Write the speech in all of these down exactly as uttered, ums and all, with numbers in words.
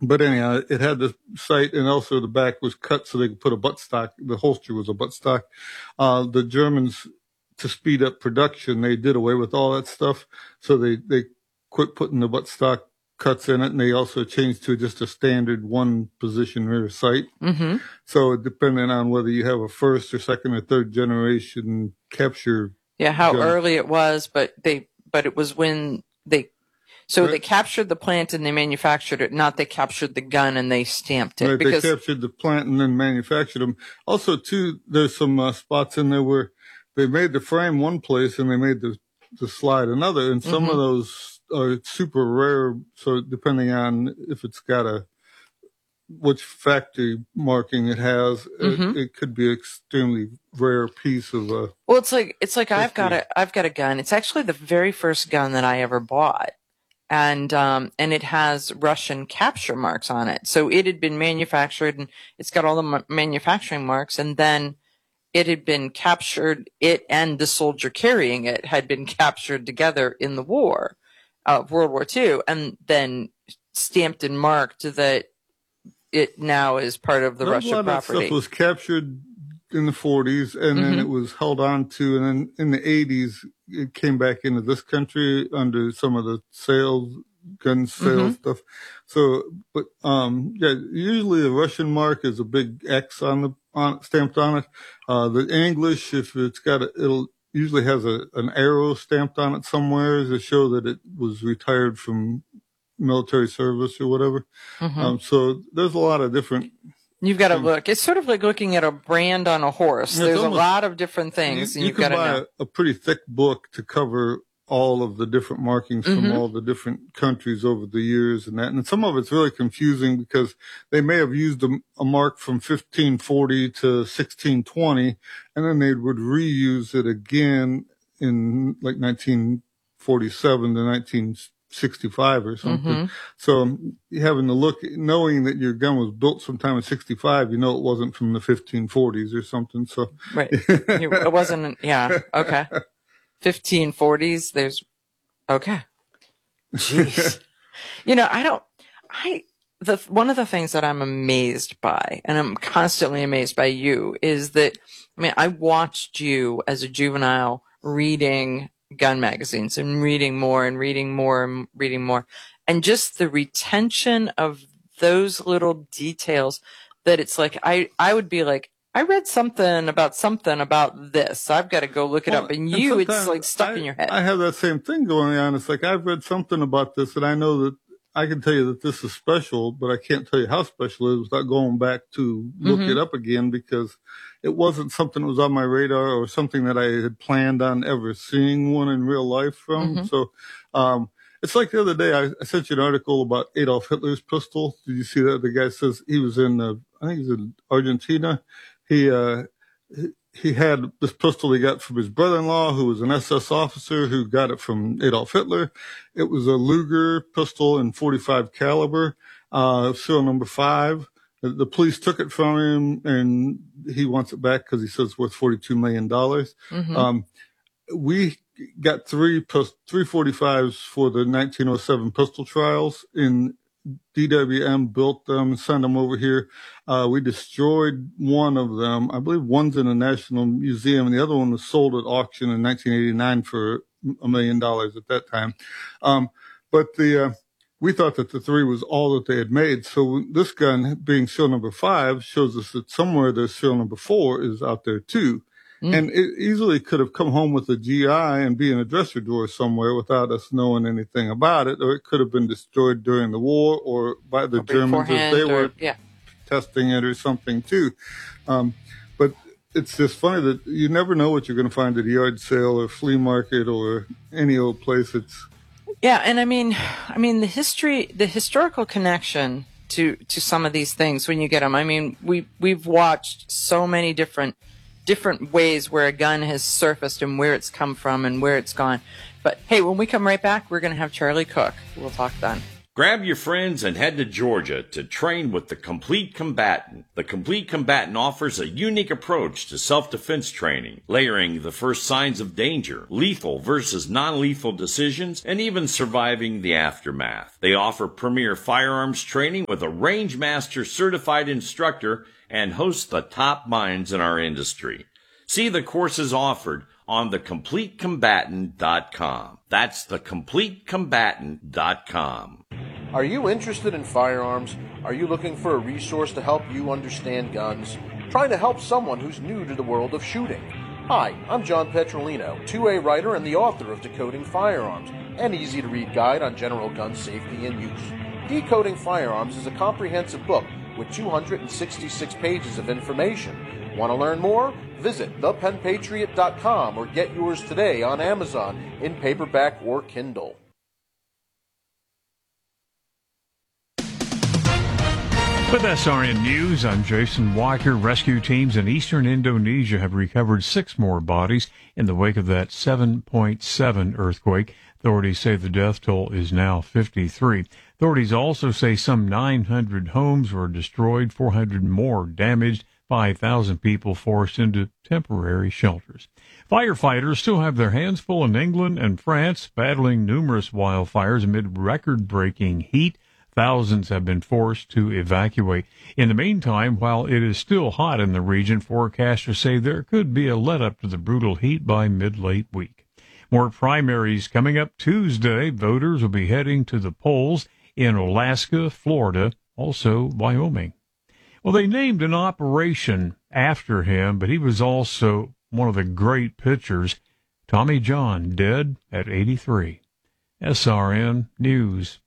But anyhow, it had the sight, and also the back was cut so they could put a buttstock. The holster was a buttstock. Uh, the Germans, to speed up production, they did away with all that stuff. So they, they quit putting the buttstock cuts in it, and they also changed to just a standard one position rear sight. Mm-hmm. So depending on whether you have a first or second or third generation capture. Yeah, how gun. early it was, but they, but it was when they, so Right. they captured the plant and they manufactured it, not they captured the gun and they stamped it. Right, because they captured the plant and then manufactured them. Also, too, there's some uh, spots in there where they made the frame one place and they made the, the slide another. And some Mhm. of those are super rare. So depending on if it's got a, which factory marking it has, Mhm. it, it could be an extremely rare piece of uh Well, it's like, it's like I've got history. a, I've got a gun. It's actually the very first gun that I ever bought. And, um, and it has Russian capture marks on it. So it had been manufactured and it's got all the ma- manufacturing marks. And then it had been captured, it and the soldier carrying it had been captured together in the war, uh, World War Two, and then stamped and marked that it now is part of the There's a Russian lot of that property. stuff was captured in the forties, and then Mhm. it was held on to, and then in the eighties, it came back into this country under some of the sales, gun sales Mhm. stuff. So, but um, yeah, usually the Russian mark is a big X on the on stamped on it. Uh, the English, if it's got a, it'll usually has a an arrow stamped on it somewhere to show that it was retired from military service or whatever. Mhm. Um, so there's a lot of different. You've got to things. look. It's sort of like looking at a brand on a horse. It's There's almost- a lot of different You, things, and you you've got can to buy know. a, a pretty thick book to cover all of the different markings from Mhm. all the different countries over the years and that. And some of it's really confusing because they may have used a, a mark from fifteen forty to sixteen twenty, and then they would reuse it again in like nineteen forty-seven to nineteen sixty-five or something. Mhm. So um, having to look, knowing that your gun was built sometime in sixty-five, you know it wasn't from the fifteen forties or something. So Right. You- It wasn't. Yeah. Okay. fifteen forties. There's. Okay. Jeez. You know, I don't. I the one of the things that I'm amazed by, and I'm constantly amazed by you, is that I mean, I watched you as a juvenile reading gun magazines and reading more and reading more and reading more, and just the retention of those little details. That it's like I I would be like, I read something about something about this. I've got to go look it Well, up. And and you, it's sometimes like stuck I, in your head. I have that same thing going on. It's like I've read something about this, and I know that I can tell you that this is special, but I can't tell you how special it is without going back to look Mhm. it up again because it wasn't something that was on my radar or something that I had planned on ever seeing one in real life from. Mhm. So, um, it's like the other day I, I sent you an article about Adolf Hitler's pistol. Did you see that? The guy says he was in, uh, I think he's in Argentina. He, uh, he- he had this pistol he got from his brother-in-law, who was an S S officer who got it from Adolf Hitler. It was a Luger pistol in forty-five caliber, uh, serial number five. The, the police took it from him, and he wants it back because he says it's worth forty-two million dollars. Mhm. Um, we got three pist- three forty-fives for the nineteen oh seven pistol trials in D W M built them, sent them over here. Uh, we destroyed one of them. I believe one's in the National Museum, and the other one was sold at auction in nineteen eighty-nine for a million dollars at that time. Um, but the, uh, we thought that the three was all that they had made. So this gun, being serial number five, shows us that somewhere the serial number four is out there too. Mm. And it easily could have come home with a G I and be in a dresser drawer somewhere without us knowing anything about it, or it could have been destroyed during the war or by the Or Germans as beforehand, they or- were yeah. testing it or something too. Um, but it's just funny that you never know what you're going to find at a yard sale or flea market or any old place. It's Yeah, and I mean, I mean the history, the historical connection to to some of these things when you get them. I mean, we we've watched so many different different ways where a gun has surfaced and where it's come from and where it's gone. But hey, when we come right back, we're going to have Charlie Cook. We'll talk then. Grab your friends and head to Georgia to train with the Complete Combatant. The Complete Combatant offers a unique approach to self-defense training, layering the first signs of danger, lethal versus non-lethal decisions, and even surviving the aftermath. They offer premier firearms training with a Range Master certified instructor and host the top minds in our industry. See the courses offered on the complete combatant dot com. That's the complete combatant dot com. Are you interested in firearms? Are you looking for a resource to help you understand guns? Trying to help someone who's new to the world of shooting? Hi, I'm John Petrolino, two A writer and the author of Decoding Firearms, an easy-to-read guide on general gun safety and use. Decoding Firearms is a comprehensive book with two hundred sixty-six pages of information. Want to learn more? Visit the pen patriot dot com or get yours today on Amazon in paperback or Kindle. With S R N News, I'm Jason Walker. Rescue teams in eastern Indonesia have recovered six more bodies in the wake of that seven point seven earthquake. Authorities say the death toll is now fifty-three. Authorities also say some nine hundred homes were destroyed, four hundred more damaged, five thousand people forced into temporary shelters. Firefighters still have their hands full in England and France, battling numerous wildfires amid record-breaking heat. Thousands have been forced to evacuate. In the meantime, while it is still hot in the region, forecasters say there could be a let-up to the brutal heat by mid-late week. More primaries coming up Tuesday. Voters will be heading to the polls in Alaska, Florida, also Wyoming. Well, they named an operation after him, but he was also one of the great pitchers. Tommy John, dead at eighty-three. S R N News.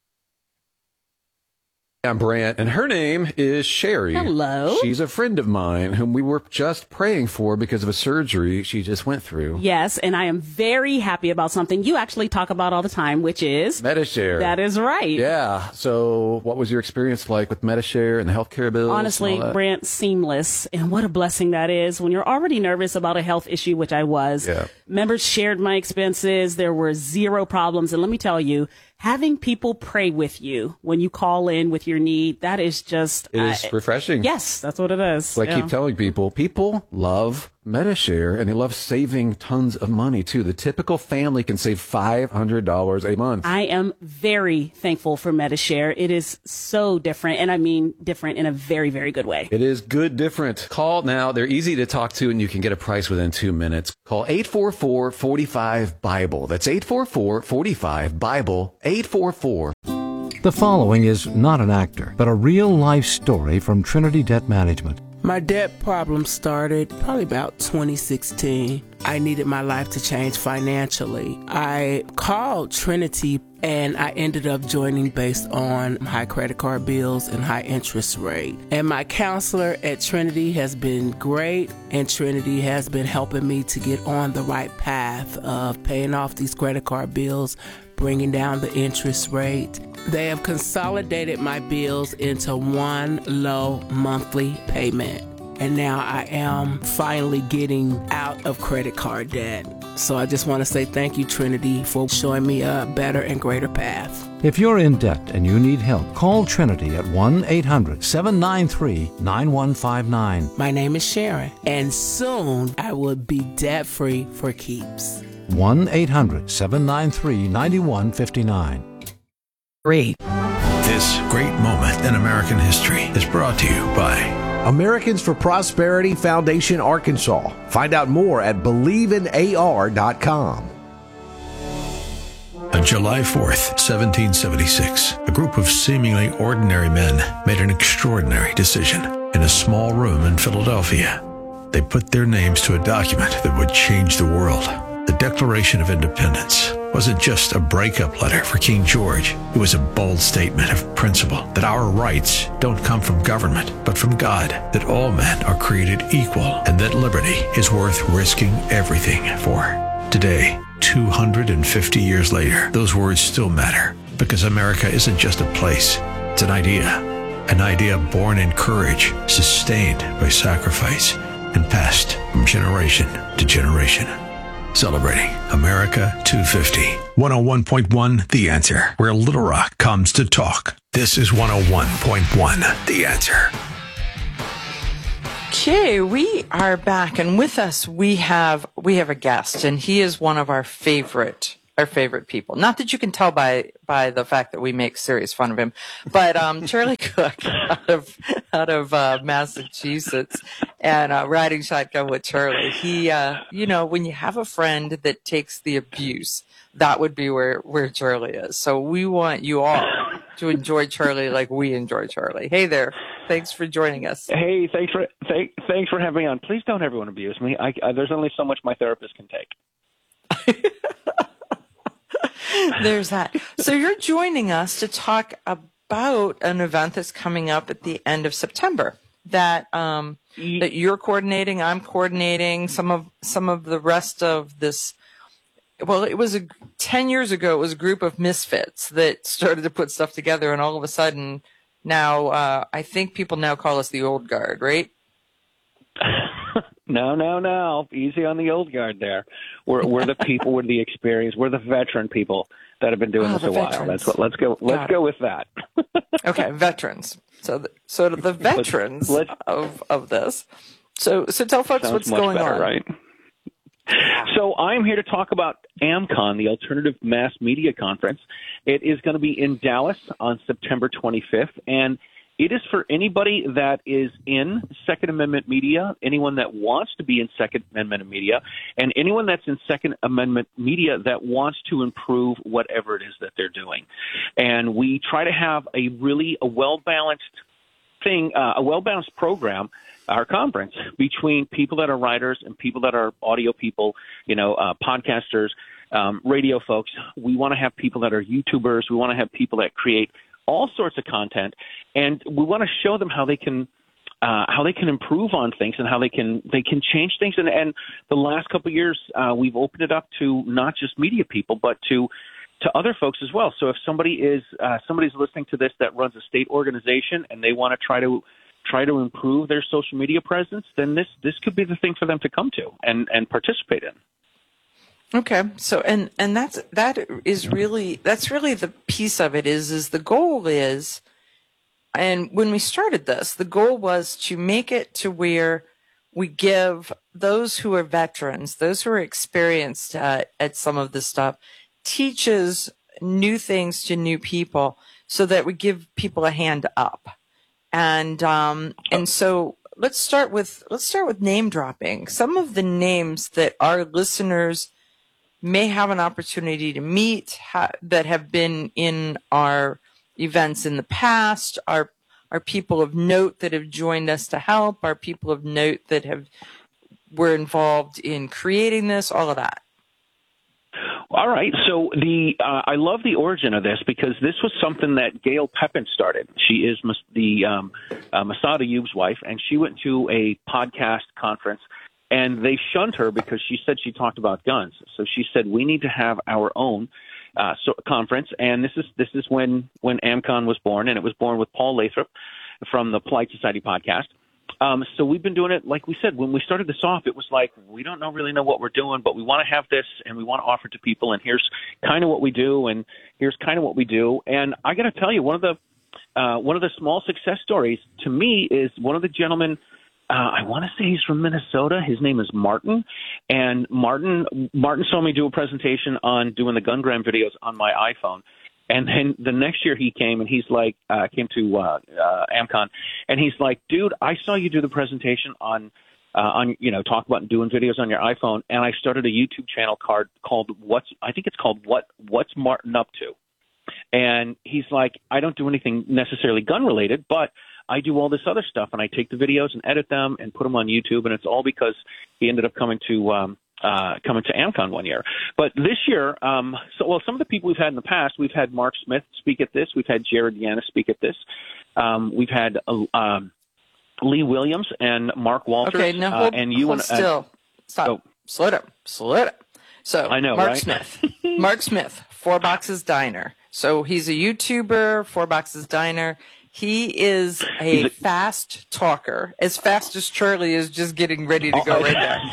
I'm Brant, and her name is Sherry. Hello. She's a friend of mine whom we were just praying for because of a surgery she just went through. Yes, and I am very happy about something you actually talk about all the time, which is Medi-Share. That is right. Yeah. So what was your experience like with Medi-Share and the healthcare bills? Honestly, Brant, seamless. And what a blessing that is when you're already nervous about a health issue, which I was. Yeah. Members shared my expenses. There were zero problems. And let me tell you, having people pray with you when you call in with your need, that is just... It is uh, refreshing. Yes, that's what it is. So I yeah. keep telling people, people love Medi-Share, and they love saving tons of money, too. The typical family can save five hundred dollars a month. I am very thankful for Medi-Share. It is so different, and I mean different in a very, very good way. It is good different. Call now. They're easy to talk to, and you can get a price within two minutes. Call eight four four, four five, BIBLE. That's eight four four, four five, BIBLE, eight four four. The following is not an actor, but a real-life story from Trinity Debt Management. My debt problem started probably about twenty sixteen. I needed my life to change financially. I called Trinity and I ended up joining based on high credit card bills and high interest rate. And my counselor at Trinity has been great, and Trinity has been helping me to get on the right path of paying off these credit card bills, bringing down the interest rate. They have consolidated my bills into one low monthly payment. And now I am finally getting out of credit card debt. So I just want to say thank you, Trinity, for showing me a better and greater path. If you're in debt and you need help, call Trinity at one eight hundred, seven nine three, nine one five nine. My name is Sharon, and soon I will be debt-free for keeps. one eight hundred, seven nine three, nine one five nine. Great. This great moment in American history is brought to you by Americans for Prosperity Foundation, Arkansas. Find out more at believe in A R dot com. On July fourth, seventeen seventy-six, a group of seemingly ordinary men made an extraordinary decision in a small room in Philadelphia. They put their names to a document that would change the world. The Declaration of Independence wasn't just a breakup letter for King George. It was a bold statement of principle that our rights don't come from government, but from God, that all men are created equal, and that liberty is worth risking everything for. Today, two hundred fifty years later, those words still matter, because America isn't just a place, it's an idea. An idea born in courage, sustained by sacrifice, and passed from generation to generation. celebrating America two fifty. one oh one point one The Answer, where Little Rock comes to talk. This is one oh one point one The Answer. Okay, we are back, and with us we have we have a guest, and he is one of our favorite our favorite people. Not that you can tell by by the fact that we make serious fun of him, but um, Charlie Cook out of out of uh, Massachusetts, and uh, riding shotgun with Charlie. He, uh, you know, when you have a friend that takes the abuse, that would be where where Charlie is. So we want you all to enjoy Charlie like we enjoy Charlie. Hey there. Thanks for joining us. Hey, thanks for th- thanks for having me on. Please don't everyone abuse me. I, I, there's only so much my therapist can take. There's that. So you're joining us to talk about an event that's coming up at the end of September that um, that you're coordinating. I'm coordinating. Some of some of the rest of this. Well, it was a ten years ago. It was a group of misfits that started to put stuff together, and all of a sudden. Now, uh, I think people now call us the old guard, right? No, no, no. Easy on the old guard there. We're we're the people with the experience. We're the veteran people that have been doing oh, this a veterans. while. That's what. Let's go. Let's Got go it. with that. Okay, veterans. So, the, so the veterans let's, let's, of of this. So, so tell folks what's much going better, on. Right. So I'm here to talk about AmCon, the Alternative Mass Media Conference. It is going to be in Dallas on September twenty-fifth, and it is for anybody that is in Second Amendment media, anyone that wants to be in Second Amendment media, and anyone that's in Second Amendment media that wants to improve whatever it is that they're doing. And we try to have a really a well-balanced thing, uh, a well-balanced program, our conference, between people that are writers and people that are audio people, you know, uh, podcasters, um, radio folks. We want to have people that are YouTubers. We want to have people that create all sorts of content, and we want to show them how they can uh, how they can improve on things and how they can they can change things. And, and the last couple of years, uh, we've opened it up to not just media people, but to to other folks as well. So if somebody is uh, somebody's listening to this that runs a state organization and they want to try to try to improve their social media presence, then this this could be the thing for them to come to and, and participate in. Okay. So, and, and that's, that is really, that's really the piece of it is, is the goal is, and when we started this, the goal was to make it to where we give those who are veterans, those who are experienced uh, at some of this stuff, teaches new things to new people so that we give people a hand up. And, um, and so let's start with, let's start with name dropping. Some of the names that our listeners may have an opportunity to meet ha- that have been in our events in the past, are are people of note that have joined us to help, are people of note that have were involved in creating this, all of that. All right. So the uh, I love the origin of this because this was something that Gail Pepin started. She is Mas- the um, uh, Masada Ayoub's wife, and she went to a podcast conference. And they shunned her because she said she talked about guns. So she said, we need to have our own uh, so, conference. And this is this is when, when AmCon was born, and it was born with Paul Lathrop from the Polite Society podcast. Um, so we've been doing it, like we said, when we started this off, it was like, we don't know, really know what we're doing, but we want to have this, and we want to offer it to people, and here's kind of what we do, and here's kind of what we do. And I got to tell you, one of the uh, one of the small success stories to me is one of the gentlemen. Uh, I want to say he's from Minnesota. His name is Martin. And Martin Martin saw me do a presentation on doing the gungram videos on my iPhone. And then the next year he came and he's like, uh, came to uh, uh, AmCon, and he's like, dude, I saw you do the presentation on, uh, on you know, talk about doing videos on your iPhone, and I started a YouTube channel card called What's, I think it's called What What's Martin Up To? And he's like, I don't do anything necessarily gun related, but I do all this other stuff, and I take the videos and edit them and put them on YouTube, and it's all because he ended up coming to um, uh, coming to AmCon one year. But this year, um, so well, some of the people we've had in the past, we've had Mark Smith speak at this, we've had Jared Yanis speak at this, um, we've had uh, um, Lee Williams and Mark Walters. Okay, now hold, uh, and you hold and, still. Uh, Stop. Oh. Slow down. Slow down. So, I know, Mark right? Smith. Mark Smith, Four Boxes Diner. So he's a YouTuber, Four Boxes Diner. He is a fast talker, as fast as Charlie is just getting ready to go right there.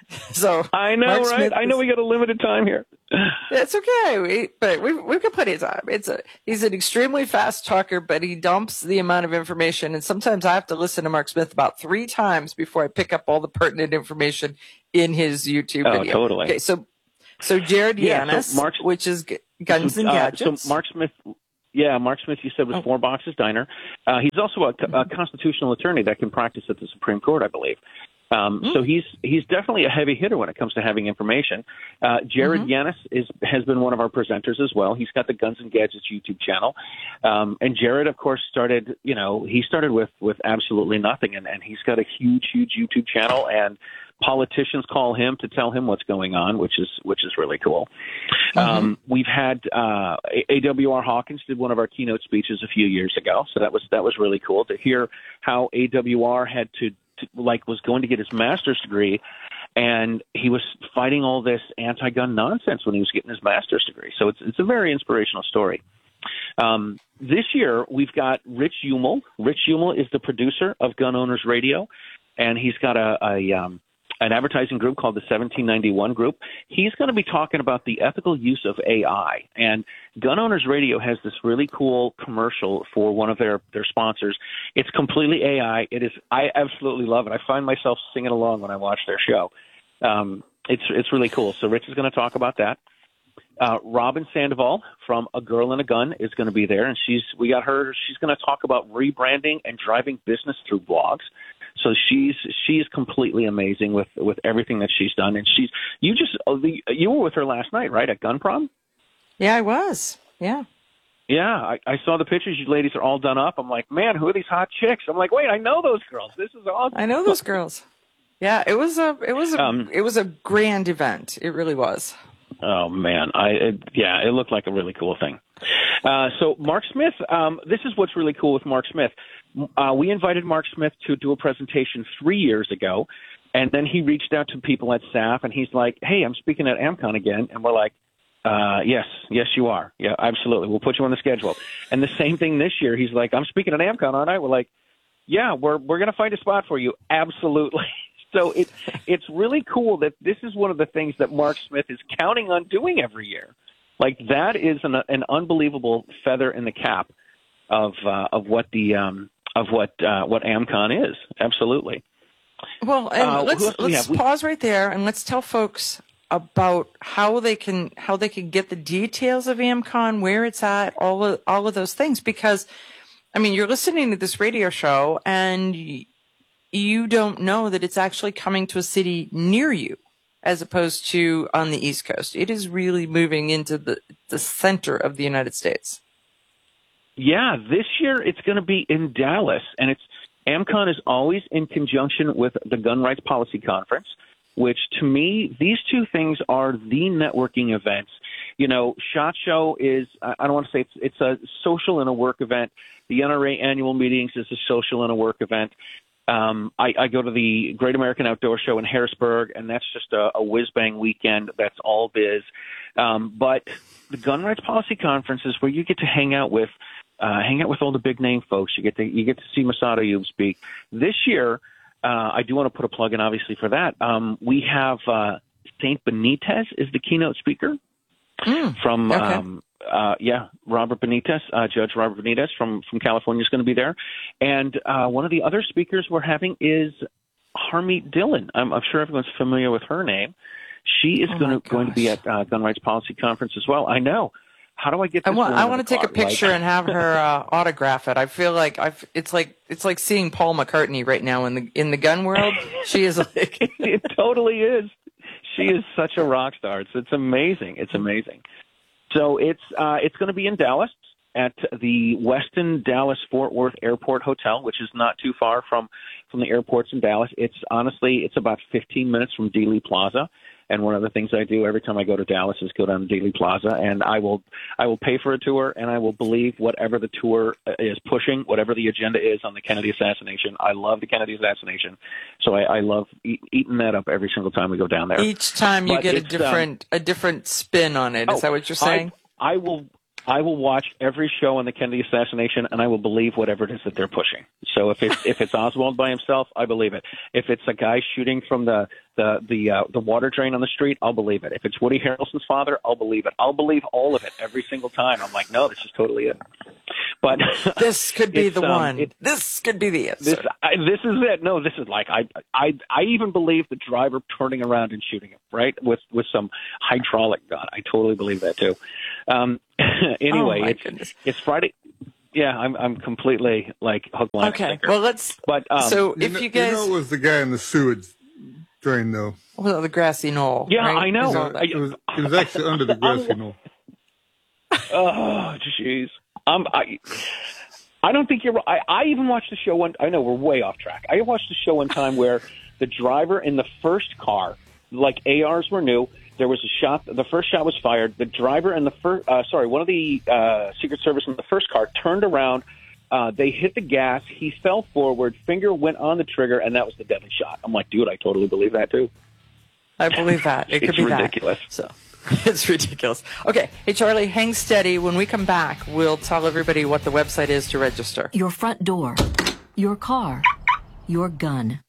So I know, Mark right? Smith I know is- we got a limited time here. It's okay, we, but we've, we've got plenty of time. It's a, he's an extremely fast talker, but he dumps the amount of information. And sometimes I have to listen to Mark Smith about three times before I pick up all the pertinent information in his YouTube Oh, video. totally. Okay, so so Jared Yeah, so Yanis, Mark- which is G- Guns and Uh, Gadgets. So Mark Smith, yeah, Mark Smith, you said was Oh. Four Boxes Diner. Uh, he's also a, a constitutional attorney that can practice at the Supreme Court, I believe. Um, Mm. So he's he's definitely a heavy hitter when it comes to having information. Uh, Jared Mm-hmm. Yanis is has been one of our presenters as well. He's got the Guns and Gadgets YouTube channel, um, and Jared, of course, started. You know, he started with with absolutely nothing, and, and he's got a huge, huge YouTube channel, and politicians call him to tell him what's going on, which is which is really cool. Um, we've had uh, A W R Hawkins did one of our keynote speeches a few years ago, so that was that was really cool to hear how A W R had to, to like was going to get his master's degree, and he was fighting all this anti-gun nonsense when he was getting his master's degree. So it's it's a very inspirational story. Um, this year we've got Rich Hummel. Rich Hummel is the producer of Gun Owners Radio, and he's got a, a um, an advertising group called the seventeen ninety-one Group. He's going to be talking about the ethical use of A I. And Gun Owners Radio has this really cool commercial for one of their, their sponsors. It's completely A I. It is. I absolutely love it. I find myself singing along when I watch their show. Um, it's it's really cool. So Rich is going to talk about that. Uh, Robin Sandoval from A Girl and a Gun is going to be there, and she's we got her. She's going to talk about rebranding and driving business through blogs. So she's she's completely amazing with, with everything that she's done, and she's you just you were with her last night, right, at Gun Prom? Yeah, I was. Yeah. Yeah, I, I saw the pictures. You ladies are all done up. I'm like, man, who are these hot chicks? I'm like, wait, I know those girls. This is awesome. I know those girls. Yeah, it was a it was a Um, it was a grand event. It really was. Oh man, I it, yeah, it looked like a really cool thing. Uh, so Mark Smith, um, this is what's really cool with Mark Smith. Uh, we invited Mark Smith to do a presentation three years ago, and then he reached out to people at S A F, and he's like, "Hey, I'm speaking at AmCon again," and we're like, uh, "Yes, yes, you are. Yeah, absolutely. We'll put you on the schedule." And the same thing this year. He's like, "I'm speaking at AmCon, aren't I?" We're like, "Yeah, we're we're gonna find a spot for you. Absolutely." So it, it's really cool that this is one of the things that Mark Smith is counting on doing every year. Like that is an, an unbelievable feather in the cap of uh, of what the um, of what uh, what AmCon is. Absolutely. Well, and Uh, who let's else do we let's have? We- pause right there and let's tell folks about how they can how they can get the details of AmCon, where it's at, all of all of those things. Because, I mean, you're listening to this radio show and y- you don't know that it's actually coming to a city near you, as opposed to on the East Coast. It is really moving into the the center of the United States. Yeah, this year it's going to be in Dallas, and it's AmCon is always in conjunction with the Gun Rights Policy Conference, which to me, these two things are the networking events. You know, SHOT Show is, I don't want to say it's, it's a social and a work event. The N R A annual meetings is a social and a work event. Um, I, I go to the Great American Outdoor Show in Harrisburg, and that's just a, a whiz-bang weekend. That's all biz. Um, but the Gun Rights Policy Conference is where you get to hang out with uh, hang out with all the big-name folks. You get to you get to see Massad Ayoob speak. This year, uh, I do want to put a plug in, obviously, for that. Um, we have uh, Saint Benitez is the keynote speaker Mm, from okay. um, Uh, yeah, Robert Benitez, uh, Judge Robert Benitez from, from California is going to be there. And uh, one of the other speakers we're having is Harmeet Dillon. I'm, I'm sure everyone's familiar with her name. She is Oh going my to going to be at uh, Gun Rights Policy Conference as well. I know. How do I get I this want. woman I in want the to take a car, picture right? and have her uh, autograph it. I feel like I've. It's like it's like seeing Paul McCartney right now in the in the gun world. She is like. It totally is. She is such a rock star. It's it's amazing. It's amazing. So it's uh, it's going to be in Dallas at the Westin Dallas Fort Worth Airport Hotel, which is not too far from from the airports in Dallas. It's honestly it's about fifteen minutes from Dealey Plaza. And one of the things I do every time I go to Dallas is go down to Dealey Plaza, and I will I will pay for a tour, and I will believe whatever the tour is pushing, whatever the agenda is on the Kennedy assassination. I love the Kennedy assassination, so I, I love eat, eating that up every single time we go down there. Each time you But get a it's, um, different a different spin on it. Is Oh, that what you're saying? I, I will I will watch every show on the Kennedy assassination, and I will believe whatever it is that they're pushing. So if it's if it's Oswald by himself, I believe it. If it's a guy shooting from the the the uh, the water drain on the street, I'll believe it. If it's Woody Harrelson's father, I'll believe it. I'll believe all of it every single time. I'm like, no, this is totally it. But this could be the um, one. It, this could be the answer. This, I, this is it. No, this is like I, I, I even believe the driver turning around and shooting him, right, with with some hydraulic gun. I totally believe that too. Um, anyway, oh it's goodness. it's Friday. Yeah, I'm I'm completely like hook, line, okay. sinker. Well, let's. But um, so you if know, you guys, you know, it was the guy in the sewage drain, though. Well, the grassy knoll. Yeah, right? I know. Uh, it, was, it was actually under the grassy knoll. Oh, jeez. Um, I. I don't think you're right. I, I even watched the show one. I know we're way off track. I watched the show one time where the driver in the first car, like A Rs were new. There was a shot. The first shot was fired. The driver in the first, uh, sorry, one of the uh, Secret Service in the first car turned around. Uh, they hit the gas. He fell forward. Finger went on the trigger, and that was the deadly shot. I'm like, dude, I totally believe that too. I believe that. It could it's be ridiculous. that. So. It's ridiculous. Okay. Hey, Charlie, hang steady. When we come back, we'll tell everybody what the website is to register. Your front door, your car, your gun.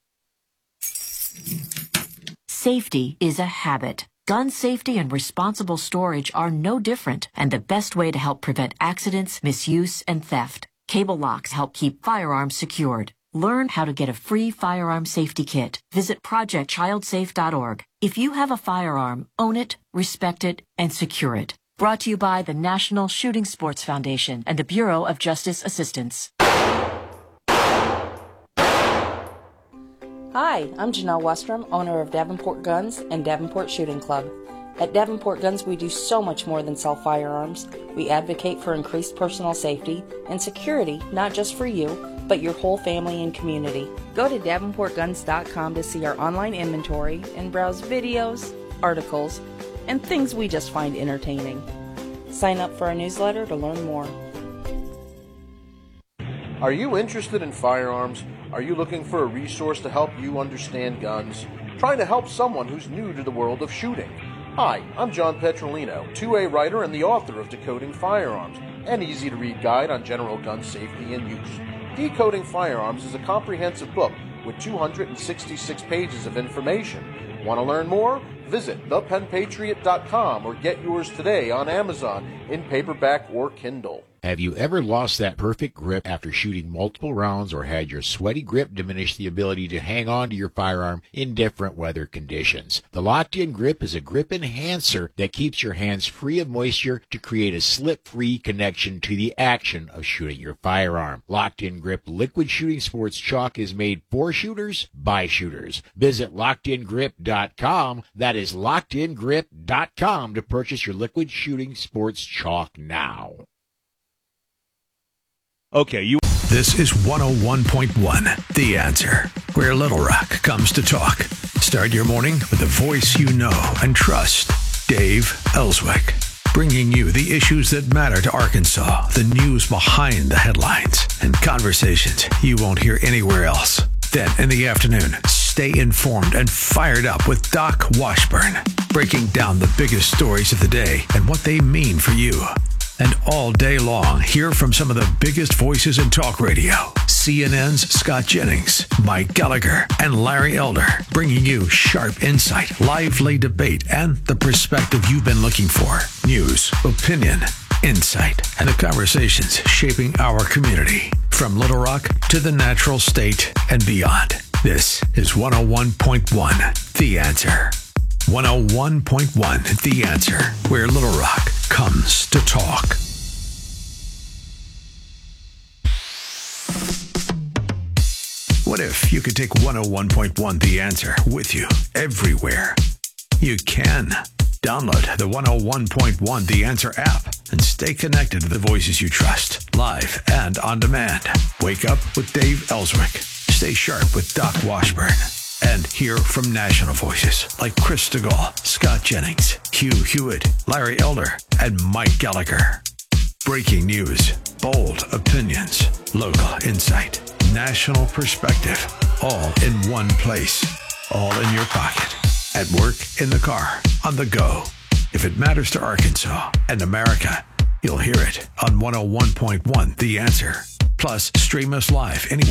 Safety is a habit. Gun safety and responsible storage are no different, and the best way to help prevent accidents, misuse, and theft. Cable locks help keep firearms secured. Learn how to get a free firearm safety kit. Visit project child safe dot org. If you have a firearm, own it, respect it, and secure it. Brought to you by the National Shooting Sports Foundation and the Bureau of Justice Assistance. Hi, I'm Janelle Westrom, owner of Davenport Guns and Davenport Shooting Club. At Davenport Guns, we do so much more than sell firearms. We advocate for increased personal safety and security, not just for you, but your whole family and community. Go to davenport guns dot com to see our online inventory and browse videos, articles, and things we just find entertaining. Sign up for our newsletter to learn more. Are you interested in firearms? Are you looking for a resource to help you understand guns? Trying to help someone who's new to the world of shooting? Hi, I'm John Petrolino, two A writer and the author of Decoding Firearms, an easy-to-read guide on general gun safety and use. Decoding Firearms is a comprehensive book with two hundred sixty-six pages of information. Want to learn more? Visit the pen patriot dot com or get yours today on Amazon in paperback or Kindle. Have you ever lost that perfect grip after shooting multiple rounds or had your sweaty grip diminish the ability to hang on to your firearm in different weather conditions? The Locked-In Grip is a grip enhancer that keeps your hands free of moisture to create a slip-free connection to the action of shooting your firearm. Locked-In Grip Liquid Shooting Sports Chalk is made for shooters by shooters. Visit locked in grip dot com. That is locked in grip dot com to purchase your Liquid Shooting Sports Chalk now. Okay, you. This is one oh one point one, The Answer, where Little Rock comes to talk. Start your morning with the voice you know and trust, Dave Ellswick, bringing you the issues that matter to Arkansas, the news behind the headlines, and conversations you won't hear anywhere else. Then in the afternoon, stay informed and fired up with Doc Washburn, breaking down the biggest stories of the day and what they mean for you. And all day long, hear from some of the biggest voices in talk radio. C N N's Scott Jennings, Mike Gallagher, and Larry Elder, bringing you sharp insight, lively debate, and the perspective you've been looking for. News, opinion, insight, and the conversations shaping our community. From Little Rock to the natural state and beyond. This is one oh one point one, The Answer. one oh one point one, The Answer, where Little Rock comes to talk. What if you could take one oh one point one, The Answer, with you everywhere? You can. Download the one oh one point one The Answer app and stay connected to the voices you trust, live and on demand. Wake up with Dave Ellswick. Stay sharp with Doc Washburn. And hear from national voices like Chris DeGaulle, Scott Jennings, Hugh Hewitt, Larry Elder, and Mike Gallagher. Breaking news, bold opinions, local insight, national perspective, all in one place, all in your pocket, at work, in the car, on the go. If it matters to Arkansas and America, you'll hear it on one oh one point one The Answer. Plus, stream us live anywhere.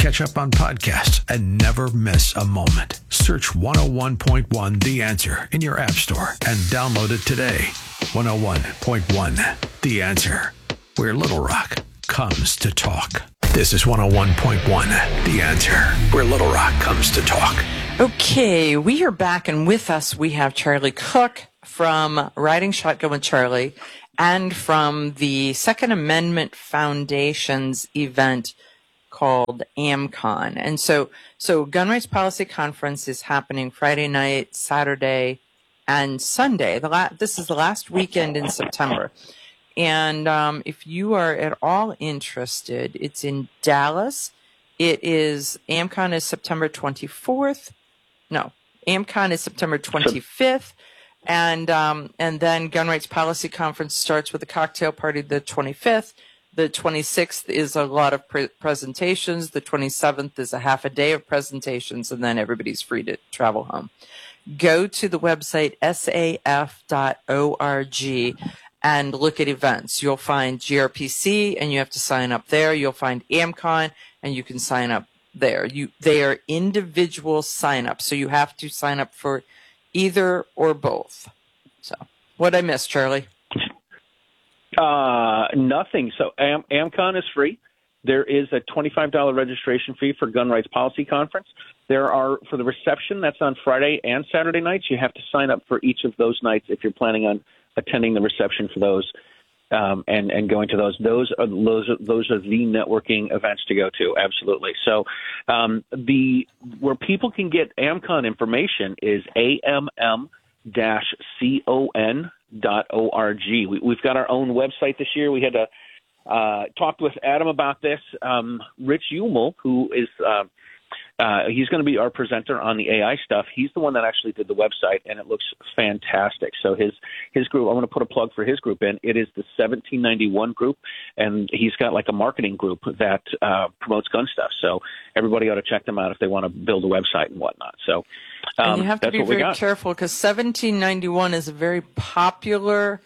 catch up on podcasts, and never miss a moment. Search one oh one point one The Answer in your app store and download it today. one oh one point one The Answer, where Little Rock comes to talk. This is one oh one point one The Answer, where Little Rock comes to talk. Okay, we are back, and with us we have Charlie Cook from Riding Shotgun with Charlie and from the Second Amendment Foundation's event called AmCon. And so, so Gun Rights Policy Conference is happening Friday night, Saturday, and Sunday. The la- this is the last weekend in September. And um, if you are at all interested, it's in Dallas. It is, AmCon is September twenty-fourth. No, AmCon is September twenty-fifth. And um, and then Gun Rights Policy Conference starts with a cocktail party the twenty-fifth. The twenty-sixth is a lot of pre- presentations. The twenty-seventh is a half a day of presentations, and then everybody's free to travel home. Go to the website S A F dot org and look at events. You'll find G R P C, and you have to sign up there. You'll find AmCon, and you can sign up there. You They are individual sign-ups, so you have to sign up for either or both. So, what'd I miss, Charlie? Uh, nothing. So Am- AmCon is free. There is a twenty-five dollars registration fee for Gun Rights Policy Conference. There are, for the reception, that's on Friday and Saturday nights. You have to sign up for each of those nights if you're planning on attending the reception for those um, and, and going to those. Those are, those are those are the networking events to go to, absolutely. So um, the where people can get AmCon information is A M M dash con dot org. We, we've got our own website this year. We had to uh, talk with Adam about this. Um, Rich Umel, who is uh, uh, he's going to be our presenter on the A I stuff. He's the one that actually did the website, and it looks fantastic. So his his group, I want to put a plug for his group in. It is the seventeen ninety-one group, and he's got like a marketing group that uh, promotes gun stuff. So everybody ought to check them out if they want to build a website and whatnot. So um, and you have to that's be what we very got. careful because seventeen ninety-one is a very popular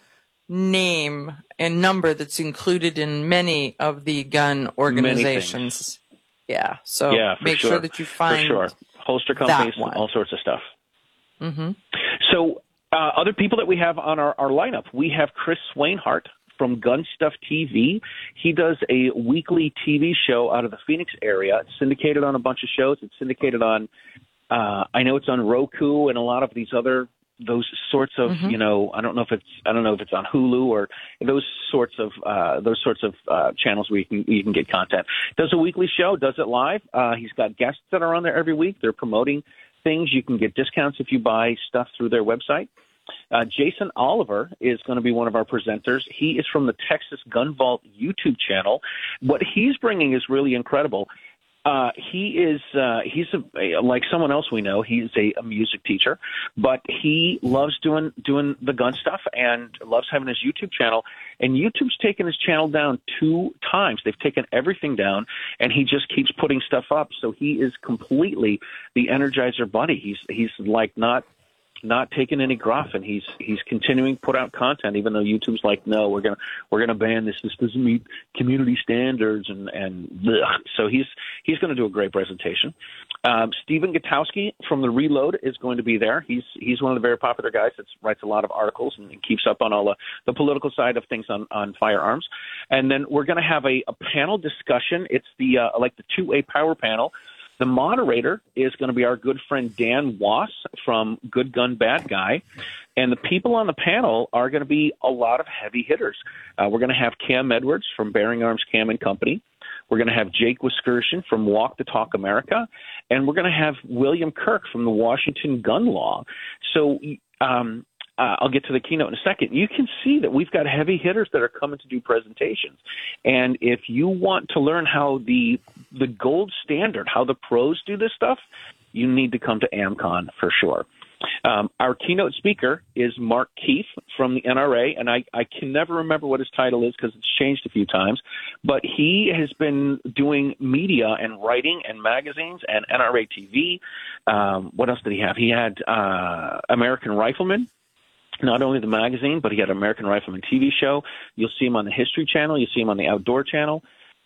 name and number that's included in many of the gun organizations. Yeah, so yeah, for make sure. sure that you find for sure. holster companies, that one. all sorts of stuff. Mm-hmm. So uh, other people that we have on our, our lineup, we have Chris Swainhart from Gun Stuff T V. He does a weekly T V show out of the Phoenix area. It's syndicated on a bunch of shows. It's syndicated on, uh, I know it's on Roku and a lot of these other those sorts of, mm-hmm. you know, I don't know if it's, I don't know if it's on Hulu or those sorts of, uh, those sorts of, uh, channels where you can, you can get content. Does a weekly show, does it live. Uh, he's got guests that are on there every week. They're promoting things. You can get discounts if you buy stuff through their website. Uh, Jason Oliver is going to be one of our presenters. He is from the Texas Gun Vault YouTube channel. What he's bringing is really incredible. Uh, he is, uh, he's a, like someone else we know, he's a, a music teacher, but he loves doing, doing the gun stuff and loves having his YouTube channel. And YouTube's taken his channel down two times. They've taken everything down and he just keeps putting stuff up. So he is completely the Energizer Bunny. He's, he's like not, not taking any gruff, and he's he's continuing to put out content, even though YouTube's like, no, we're gonna we're gonna ban this. This doesn't meet community standards, and and blech. So he's he's going to do a great presentation. Um, Stephen Gutowski from the Reload is going to be there. He's he's one of the very popular guys that writes a lot of articles and, and keeps up on all the, the political side of things on, on firearms. And then we're going to have a, a panel discussion. It's the uh, like the two A power panel. The moderator is going to be our good friend Dan Wass from Good Gun Bad Guy. And the people on the panel are going to be a lot of heavy hitters. Uh, we're going to have Cam Edwards from Bearing Arms Cam and Company. We're going to have Jake Wiskerson from Walk the Talk America. And we're going to have William Kirk from the Washington Gun Law. So um, uh, I'll get to the keynote in a second. You can see that we've got heavy hitters that are coming to do presentations. And if you want to learn how the the gold standard, how the pros do this stuff, you need to come to AmCon for sure. Um, our keynote speaker is Mark Keefe from the N R A, and I, I can never remember what his title is because it's changed a few times, but he has been doing media and writing and magazines and N R A T V. Um, what else did he have? He had uh, American Rifleman. Not only the magazine, but he had an American Rifleman T V show. You'll see him on the History Channel. You'll see him on the Outdoor Channel.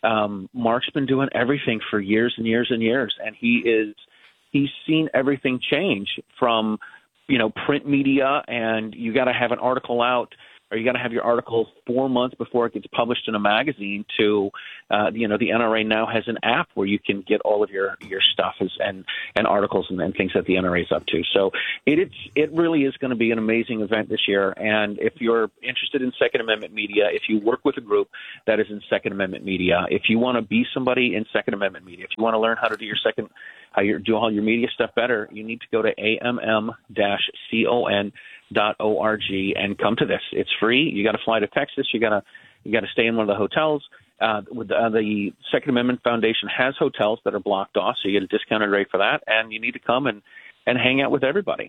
Um, Mark's been doing everything for years and years and years, and he is he's seen everything change from, you know, print media, and you got to have an article out, or you got to have your article four months before it gets published in a magazine, to, uh, you know, the N R A now has an app where you can get all of your, your stuff as, and, and articles and, and things that the N R A is up to. So it, it's, it really is going to be an amazing event this year. And if you're interested in Second Amendment media, if you work with a group that is in Second Amendment media, if you want to be somebody in Second Amendment media, if you want to learn how to do your second, how you do all your media stuff better, you need to go to A M M con dot org and come to this. It's free. You got to fly to Texas. You got to you got to stay in one of the hotels. Uh, with the, uh, the Second Amendment Foundation has hotels that are blocked off, so you get a discounted rate for that. And you need to come and, and hang out with everybody.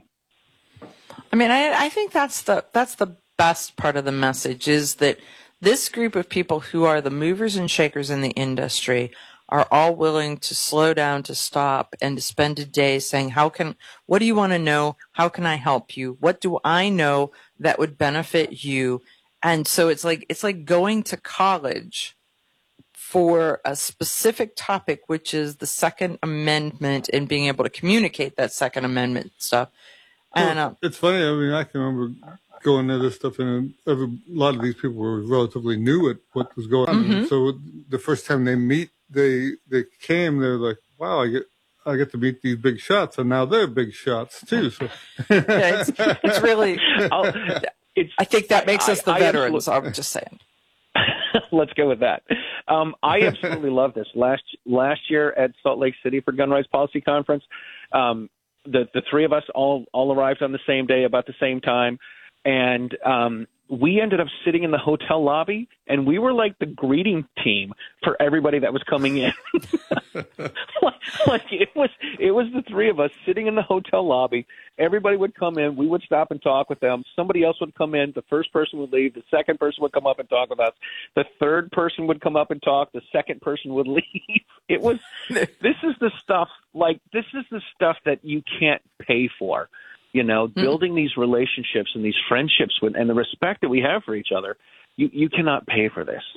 I mean, I, I think that's the that's the best part of the message, is that this group of people who are the movers and shakers in the industry are all willing to slow down, to stop, and to spend a day saying, how can, what do you want to know? How can I help you? What do I know that would benefit you? And so it's like, it's like going to college for a specific topic, which is the Second Amendment and being able to communicate that Second Amendment stuff. And well, it's funny. I mean, I can remember going to this stuff, and every, a lot of these people were relatively new at what was going on. Mm-hmm. So the first time they meet, they they came, they're like, "Wow, I get I get to meet these big shots," and now they're big shots too. So yeah, it's, it's really. It's, I think that makes I, us the I veterans. I'm just saying. Let's go with that. Um, I absolutely love this. Last last year at Salt Lake City for Gun Rights Policy Conference, um, the the three of us all all arrived on the same day, about the same time, and um, we ended up sitting in the hotel lobby, and we were like the greeting team for everybody that was coming in. like, like it was, it was the three of us sitting in the hotel lobby. Everybody would come in. We would stop and talk with them. Somebody else would come in. The first person would leave. The second person would come up and talk with us. The third person would come up and talk. The second person would leave. It was, this is the stuff, like, this is the stuff that you can't pay for. You know, mm-hmm. building these relationships and these friendships with, and the respect that we have for each other, you, you cannot pay for this.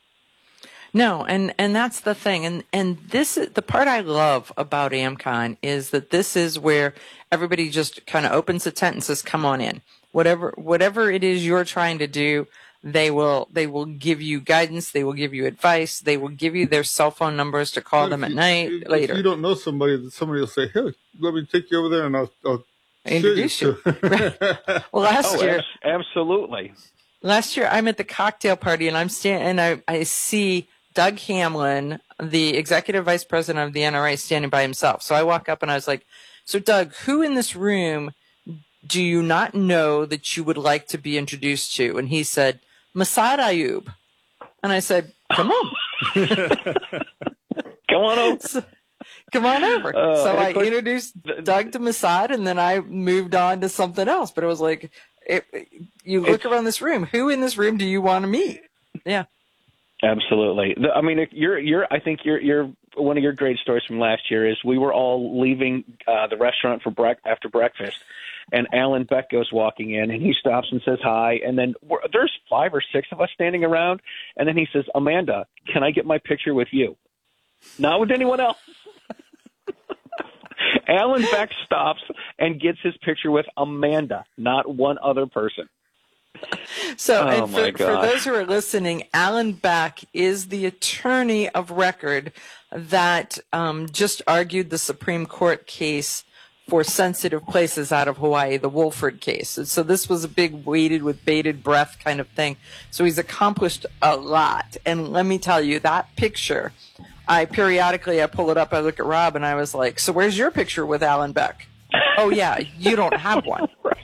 No, and, and that's the thing. And, and this is the part I love about AmCon, is that this is where everybody just kind of opens the tent and says, come on in. Whatever, whatever it is you're trying to do, they will, they will give you guidance. They will give you advice. They will give you their cell phone numbers to call them at you, night if later. If you don't know somebody, somebody will say, hey, let me take you over there and I'll, I'll introduce you. Well, last oh, year, absolutely. Last year, I'm at the cocktail party, and I'm standing, and I, I see Doug Hamlin, the executive vice president of the N R A, standing by himself. So I walk up and I was like, "So, Doug, who in this room do you not know that you would like to be introduced to?" And he said, "Massad Ayoob." And I said, "Come on, come on over." So, Come on over. Uh, so I course, introduced Doug to Massad, and then I moved on to something else. But it was like, it, you look around this room. Who in this room do you want to meet? Yeah, absolutely. I mean, you're, you're. I think you're, you're. One of your great stories from last year is we were all leaving uh, the restaurant for bre- after breakfast, and Alan Beck goes walking in, and he stops and says hi, and then we're, there's five or six of us standing around, and then he says, "Amanda, can I get my picture with you?" Not with anyone else. Alan Beck stops and gets his picture with Amanda, not one other person. So, oh and for, for those who are listening, Alan Beck is the attorney of record that um, just argued the Supreme Court case for sensitive places out of Hawaii, the Wolford case. And so this was a big waited with bated breath kind of thing. So he's accomplished a lot. And let me tell you, that picture, I periodically I pull it up, I look at Rob, and I was like, "So where's your picture with Alan Beck?" "Oh yeah, you don't have one."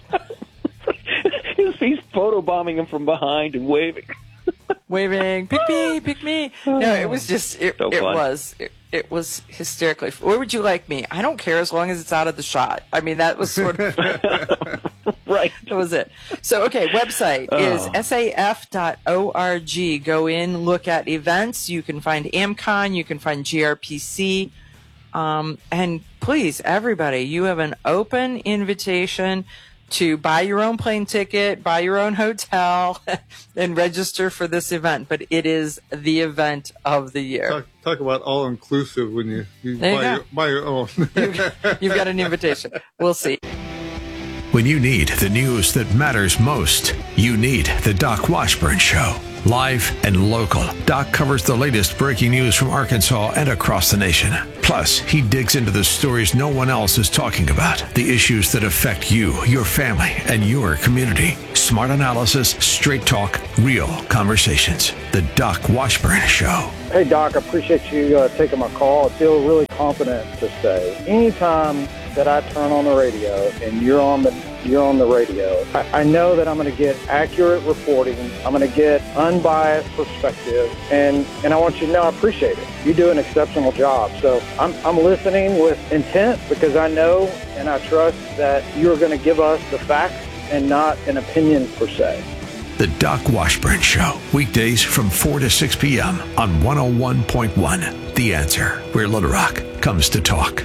He's photobombing him from behind and waving, waving, "Pick me, pick me." No, it was just it. So it was it, it was hysterically. Where would you like me? I don't care as long as it's out of the shot. I mean, that was sort of right. That was it. So, okay, website oh. is S A F dot org. Go in, look at events. You can find AmCon. You can find G R P C. Um, and please, everybody, you have an open invitation to buy your own plane ticket, buy your own hotel, and register for this event. But it is the event of the year. Talk, talk about all-inclusive when you, you, There you buy, go. your, buy your own. you've, you've got an invitation. We'll see. When you need the news that matters most, you need the Doc Washburn Show. Live and local, Doc covers the latest breaking news from Arkansas and across the nation. Plus, he digs into the stories no one else is talking about, the issues that affect you, your family, and your community. Smart analysis, straight talk, real conversations. The Doc Washburn Show. Hey, Doc, I appreciate you uh, taking my call. I feel really confident to say anytime that I turn on the radio and you're on the you're on the radio, I, I know that I'm going to get accurate reporting. I'm going to get unbiased perspective, and, and I want you to know I appreciate it. You do an exceptional job. So I'm, I'm listening with intent because I know and I trust that you're going to give us the facts and not an opinion per se. The Doc Washburn Show, weekdays from four to six p.m. on one oh one point one. The Answer, where Little Rock comes to talk.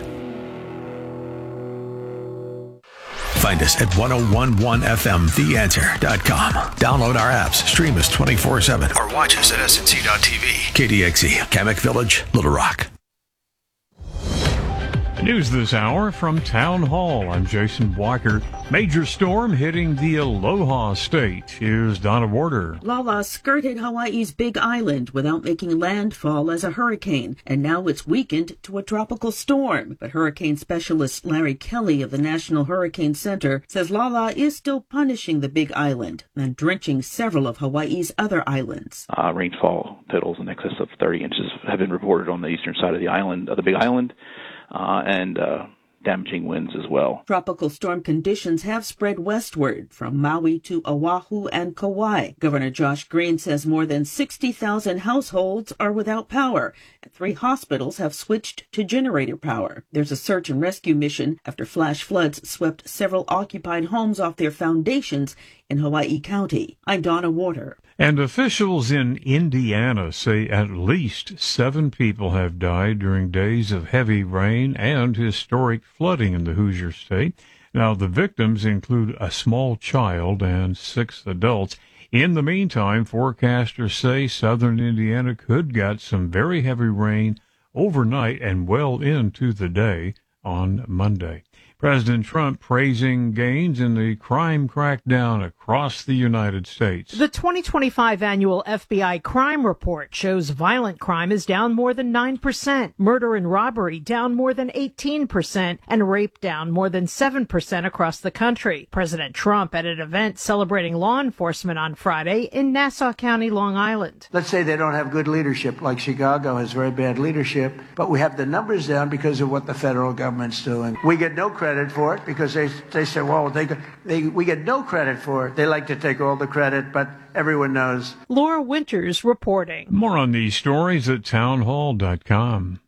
Find us at ten eleven F M the answer dot com. Download our apps, stream us twenty-four seven, or watch us at S N C dot T V. K D X E, Kamek Village, Little Rock. News this hour from Town Hall. I'm Jason Walker. Major storm hitting the Aloha State. Here's Donna Warder. Lala skirted Hawaii's Big Island without making landfall as a hurricane, and now it's weakened to a tropical storm. But hurricane specialist Larry Kelly of the National Hurricane Center says Lala is still punishing the Big Island and drenching several of Hawaii's other islands. Uh, rainfall totals in excess of thirty inches have been reported on the eastern side of the island, of the Big Island. Uh, and uh, damaging winds as well. Tropical storm conditions have spread westward from Maui to Oahu and Kauai. Governor Josh Green says more than sixty thousand households are without power, and three hospitals have switched to generator power. There's a search and rescue mission after flash floods swept several occupied homes off their foundations in Hawaii County. I'm Donna Warder. And officials in Indiana say at least seven people have died during days of heavy rain and historic flooding in the Hoosier State. Now, the victims include a small child and six adults. In the meantime, forecasters say southern Indiana could get some very heavy rain overnight and well into the day on Monday. President Trump praising gains in the crime crackdown across the United States. The twenty twenty-five annual F B I crime report shows violent crime is down more than nine percent, murder and robbery down more than eighteen percent, and rape down more than seven percent across the country. President Trump at an event celebrating law enforcement on Friday in Nassau County, Long Island. Let's say they don't have good leadership, like Chicago has very bad leadership, but we have the numbers down because of what the federal government's doing. We get no credit for it because they they say, well, they, they we get no credit for it. They like to take all the credit, but everyone knows. Laura Winters reporting. More on these stories at townhall dot com.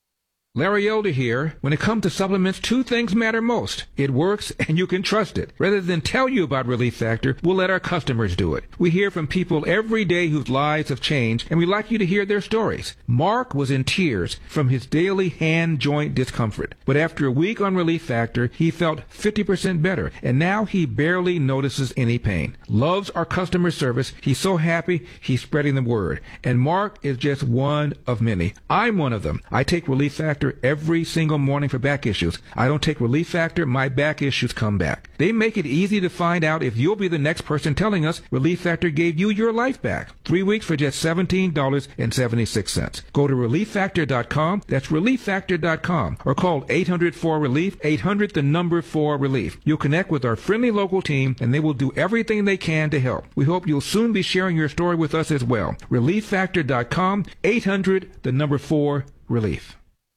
Larry Elder here. When it comes to supplements, two things matter most. It works, and you can trust it. Rather than tell you about Relief Factor, we'll let our customers do it. We hear from people every day whose lives have changed, and we like you to hear their stories. Mark was in tears from his daily hand joint discomfort. But after a week on Relief Factor, he felt fifty percent better, and now he barely notices any pain. Loves our customer service. He's so happy, he's spreading the word. And Mark is just one of many. I'm one of them. I take Relief Factor every single morning for back issues. I don't take Relief Factor, my back issues come back. They make it easy to find out if you'll be the next person telling us Relief Factor gave you your life back. Three weeks for just seventeen dollars and seventy-six cents. Go to relief factor dot com. That's relief factor dot com. Or call eight hundred four relief, eight hundred the number four relief. You'll connect with our friendly local team and they will do everything they can to help. We hope you'll soon be sharing your story with us as well. relief factor dot com, eight hundred the number four relief.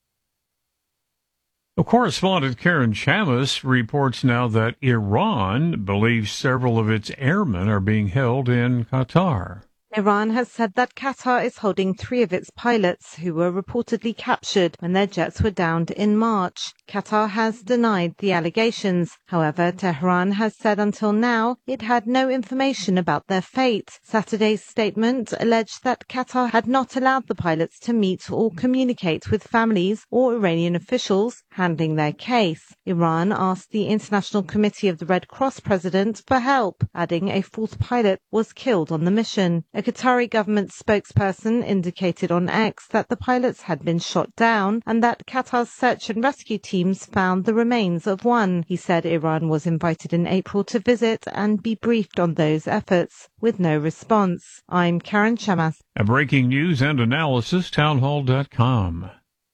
Correspondent Karen Chamis reports now that Iran believes several of its airmen are being held in Qatar. Iran has said that Qatar is holding three of its pilots who were reportedly captured when their jets were downed in March. Qatar has denied the allegations. However, Tehran has said until now it had no information about their fate. Saturday's statement alleged that Qatar had not allowed the pilots to meet or communicate with families or Iranian officials handling their case. Iran asked the International Committee of the Red Cross president for help, adding a fourth pilot was killed on the mission. A Qatari government spokesperson indicated on X that the pilots had been shot down and that Qatar's search and rescue teams found the remains of one. He said Iran was invited in April to visit and be briefed on those efforts, with no response. I'm Karen Chamas. A breaking news and analysis, townhall dot com.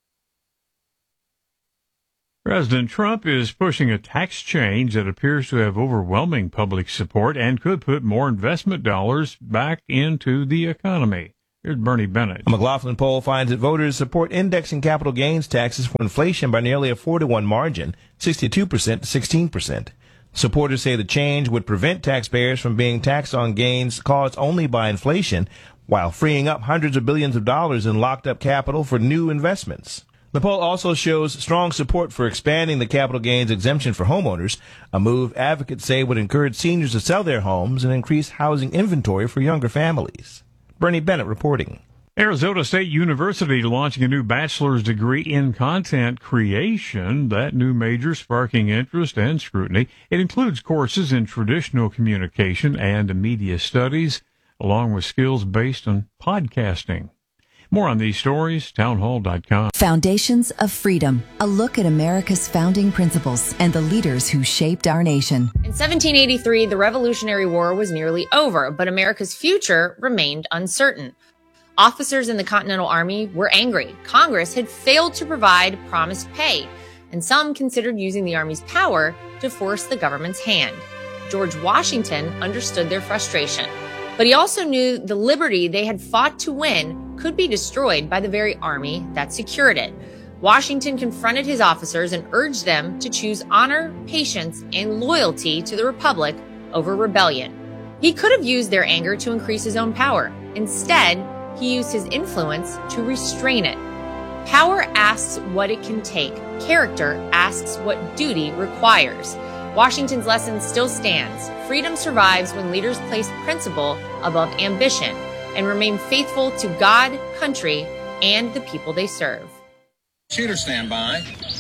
President Trump is pushing a tax change that appears to have overwhelming public support and could put more investment dollars back into the economy. Here's Bernie Bennett. A McLaughlin poll finds that voters support indexing capital gains taxes for inflation by nearly a four to one margin, sixty-two percent to sixteen percent. Supporters say the change would prevent taxpayers from being taxed on gains caused only by inflation, while freeing up hundreds of billions of dollars in locked-up capital for new investments. The poll also shows strong support for expanding the capital gains exemption for homeowners, a move advocates say would encourage seniors to sell their homes and increase housing inventory for younger families. Bernie Bennett reporting. Arizona State University launching a new bachelor's degree in content creation. That new major sparking interest and scrutiny. It includes courses in traditional communication and media studies, along with skills based on podcasting. More on these stories, townhall dot com. Foundations of Freedom, a look at America's founding principles and the leaders who shaped our nation. In seventeen eighty-three, the Revolutionary War was nearly over, but America's future remained uncertain. Officers in the Continental Army were angry. Congress had failed to provide promised pay, and some considered using the Army's power to force the government's hand. George Washington understood their frustration, but he also knew the liberty they had fought to win could be destroyed by the very army that secured it. Washington confronted his officers and urged them to choose honor, patience, and loyalty to the Republic over rebellion. He could have used their anger to increase his own power. Instead, he used his influence to restrain it. Power asks what it can take. Character asks what duty requires. Washington's lesson still stands. Freedom survives when leaders place principle above ambition and remain faithful to God, country, and the people they serve. Shooter standby.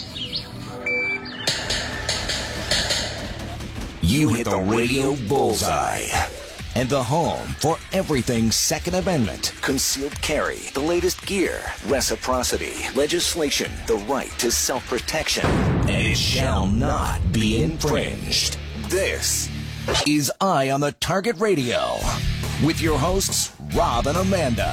You hit the radio bullseye. And the home for everything Second Amendment, concealed carry, the latest gear, reciprocity, legislation, the right to self-protection, and it shall not be infringed. This is Eye on the Target Radio with your hosts, Rob and Amanda.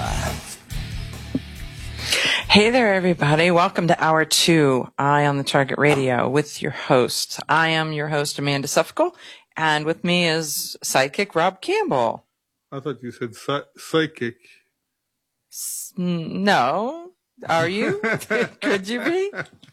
Hey there, everybody. Welcome to Hour two, Eye on the Target Radio with your host. I am your host, Amanda Suffolk, and with me is sidekick Rob Campbell. I thought you said psy- psychic. S- no. Are you? Could you be?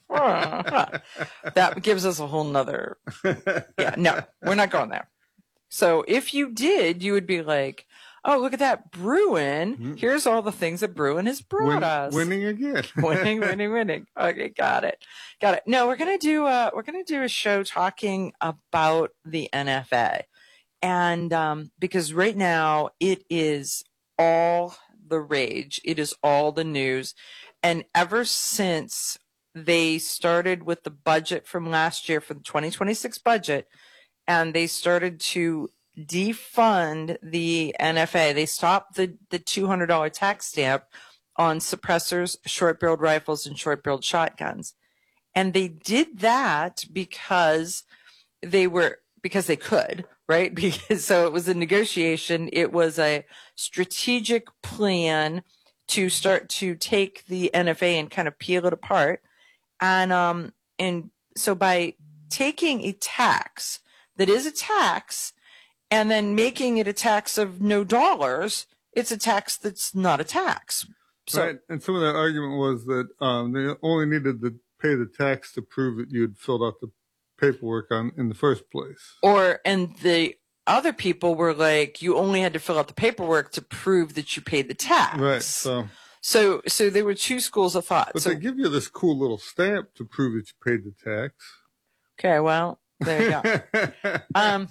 That gives us a whole nother. Yeah, no, we're not going there. So if you did, you would be like, oh, look at that, Bruin. Mm-hmm. Here's all the things that Bruin has brought Win- us. Winning again. winning, winning, winning. Okay, got it. Got it. No, we're going to do uh we're going to do a show talking about the N F A. And um because right now it is all the rage. It is all the news. And ever since they started with the budget from last year for the twenty twenty-six budget, and they started to defund the N F A. They stopped the, the two hundred dollars tax stamp on suppressors, short-barreled rifles, and short-barreled shotguns. And they did that because they were, because they could, right? Because so it was a negotiation. It was a strategic plan to start to take the N F A and kind of peel it apart. And, um, and so by taking a tax that is a tax, and then making it a tax of no dollars, it's a tax that's not a tax. So, right. And some of that argument was that um, they only needed to pay the tax to prove that you had filled out the paperwork on in the first place. Or, and the other people were like, you only had to fill out the paperwork to prove that you paid the tax. Right. So, so, so there were two schools of thought. But so, they give you this cool little stamp to prove that you paid the tax. Okay. Well, there you go. um,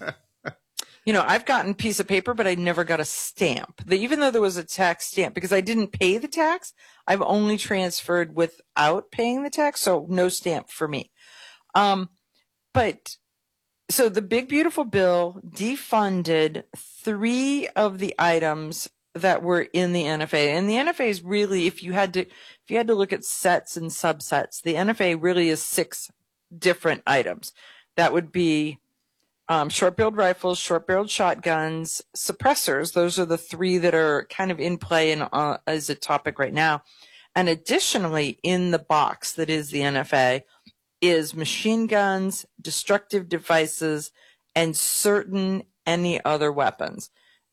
you know, I've gotten a piece of paper, but I never got a stamp. The, even though there was a tax stamp, because I didn't pay the tax, I've only transferred without paying the tax, so no stamp for me. Um, but so the big beautiful bill defunded three of the items that were in the N F A, and the N F A is really, if you had to, if you had to look at sets and subsets, the N F A really is six different items. That would be Um, short-barreled rifles, short-barreled shotguns, suppressors. Those are the three that are kind of in play and uh, as a topic right now. And additionally, in the box that is the N F A is machine guns, destructive devices, and certain any other weapons.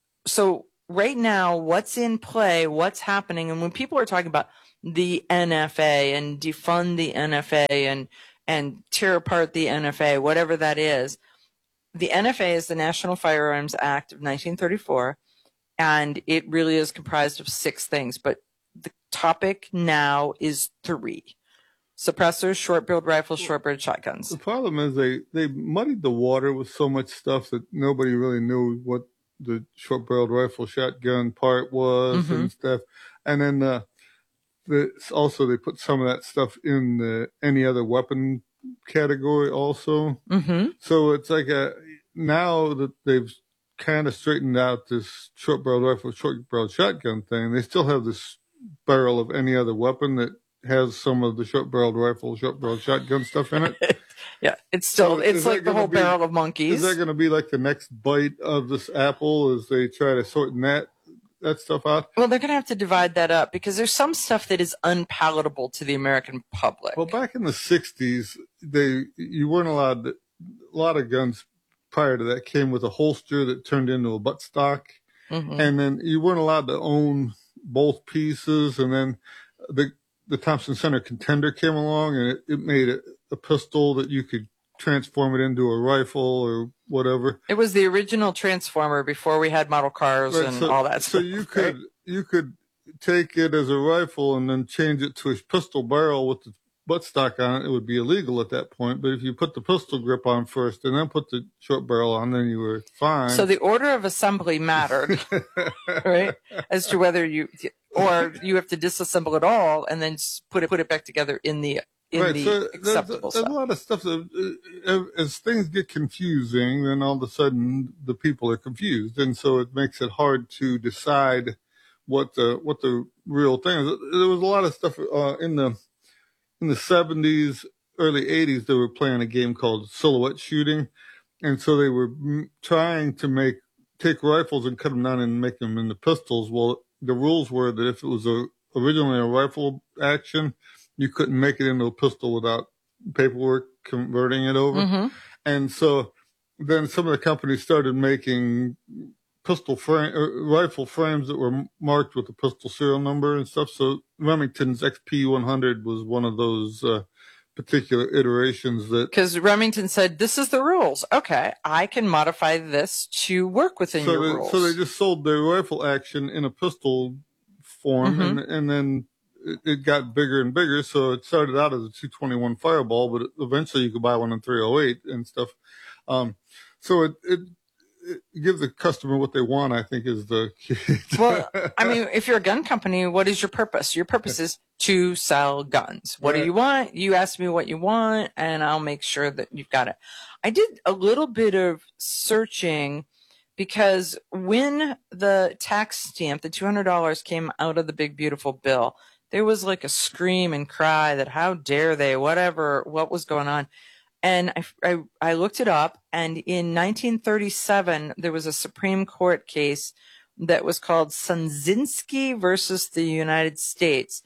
So right now, what's in play, what's happening, and when people are talking about the N F A and defund the N F A and, and tear apart the N F A, whatever that is, the N F A is the National Firearms Act of nineteen thirty-four, and it really is comprised of six things, but the topic now is three. Suppressors, short-barreled rifles, short-barreled shotguns. The problem is they, they muddied the water with so much stuff that nobody really knew what the short-barreled rifle shotgun part was mm-hmm. and stuff. And then uh, the, also they put some of that stuff in the any other weapon category also. Mm-hmm. So it's like a, now that they've kind of straightened out this short barrel rifle, short barrel shotgun thing, they still have this barrel of any other weapon that has some of the short barreled rifle, short barrel shotgun stuff in it. Yeah, it's still, so it's like the whole be, barrel of monkeys. Is that going to be like the next bite of this apple as they try to sort that that stuff out? Well, they're going to have to divide that up because there's some stuff that is unpalatable to the American public. Well, back in the sixties, they you weren't allowed to, a lot of guns prior to that came with a holster that turned into a buttstock, mm-hmm. and then you weren't allowed to own both pieces. And then the the Thompson Center Contender came along, and it, it made a, a pistol that you could transform it into a rifle or whatever. It was the original Transformer before we had model cars right, and so, all that so stuff. So you could right? you could take it as a rifle and then change it to a pistol barrel with the buttstock on it. It would be illegal at that point. But if you put the pistol grip on first and then put the short barrel on, then you were fine. So the order of assembly mattered, right? As to whether you or you have to disassemble it all and then put it put it back together in the. In right, the so acceptable there's, there's a lot of stuff that, uh, as things get confusing, then all of a sudden the people are confused, and so it makes it hard to decide what the what the real thing is. There was a lot of stuff uh, in the in the seventies, early eighties. They were playing a game called silhouette shooting, and so they were trying to make take rifles and cut them down and make them into pistols. Well, the rules were that if it was a originally a rifle action, you couldn't make it into a pistol without paperwork converting it over. Mm-hmm. And so then some of the companies started making pistol frame, or rifle frames that were marked with the pistol serial number and stuff. So Remington's X P one hundred was one of those uh, particular iterations that... Because Remington said, this is the rules. Okay, I can modify this to work within so your they, rules. So they just sold their rifle action in a pistol form, mm-hmm. and, and then it got bigger and bigger, so it started out as a two twenty-one Fireball, but eventually you could buy one in three oh eight and stuff. Um, so it, it, it gives the customer what they want, I think, is the key. Well, I mean, if you're a gun company, what is your purpose? Your purpose is to sell guns. What right. do you want? You ask me what you want, and I'll make sure that you've got it. I did a little bit of searching because when the tax stamp, the two hundred dollars came out of the big, beautiful bill, there was like a scream and cry that how dare they, whatever, what was going on. And I, I, I looked it up, and in nineteen thirty-seven, there was a Supreme Court case that was called Sunzinski versus the United States.